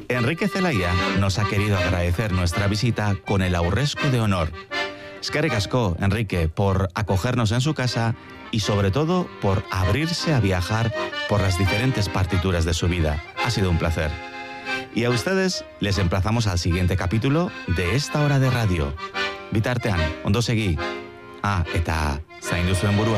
Enrique Zelaya nos ha querido agradecer nuestra visita con el Aurresku de honor. Eskerrik asko, Enrique, por acogernos en su casa y sobre todo por abrirse a viajar por las diferentes partituras de su vida. Ha sido un placer. Y a ustedes les emplazamos al siguiente capítulo de esta hora de radio. Bitartean, ondo segi. Eta zaindu zuen burua.